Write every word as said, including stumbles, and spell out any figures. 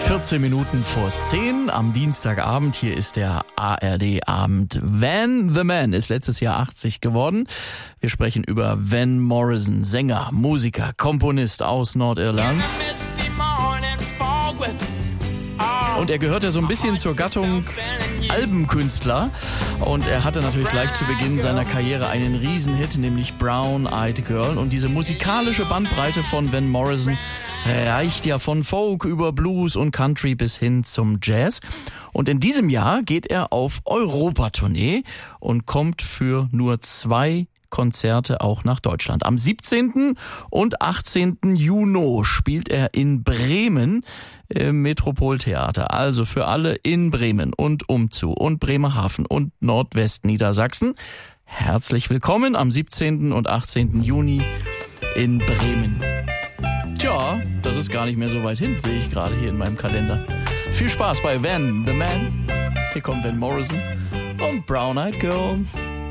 vierzehn Minuten vor zehn am Dienstagabend. Hier ist der A R D-Abend. Van the Man ist letztes Jahr achtzig geworden. Wir sprechen über Van Morrison, Sänger, Musiker, Komponist aus Nordirland. Und er gehört ja so ein bisschen zur Gattung Albenkünstler. Und er hatte natürlich gleich zu Beginn seiner Karriere einen Riesenhit, nämlich Brown Eyed Girl. Und diese musikalische Bandbreite von Van Morrison reicht ja von Folk über Blues und Country bis hin zum Jazz. Und in diesem Jahr geht er auf Europatournee und kommt für nur zwei Konzerte auch nach Deutschland. Am siebzehnten und achtzehnten Juni spielt er in Bremen im Metropoltheater. Also für alle in Bremen und umzu und Bremerhaven und Nordwestniedersachsen. Herzlich willkommen am siebzehnten und achtzehnten Juni in Bremen. Tja, das ist gar nicht mehr so weit hin, sehe ich gerade hier in meinem Kalender. Viel Spaß bei Van the Man. Hier kommt Van Morrison und Brown Eyed Girl.